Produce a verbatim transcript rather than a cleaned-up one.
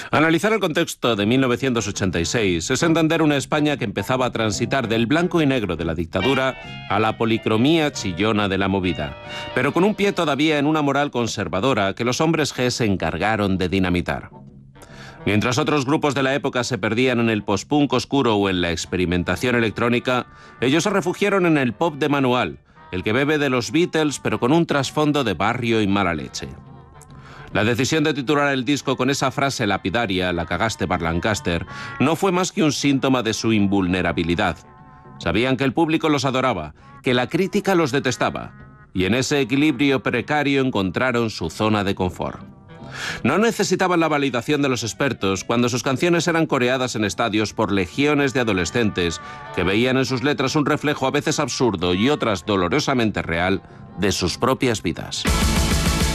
Analizar el contexto de mil novecientos ochenta y seis es entender una España que empezaba a transitar del blanco y negro de la dictadura a la policromía chillona de la movida, pero con un pie todavía en una moral conservadora que los hombres G se encargaron de dinamitar. Mientras otros grupos de la época se perdían en el post-punk oscuro o en la experimentación electrónica, ellos se refugiaron en el pop de manual, el que bebe de los Beatles pero con un trasfondo de barrio y mala leche. La decisión de titular el disco con esa frase lapidaria, "la cagaste Bart Lancaster", no fue más que un síntoma de su invulnerabilidad. Sabían que el público los adoraba, que la crítica los detestaba, y en ese equilibrio precario encontraron su zona de confort. No necesitaban la validación de los expertos cuando sus canciones eran coreadas en estadios por legiones de adolescentes que veían en sus letras un reflejo a veces absurdo y otras dolorosamente real de sus propias vidas.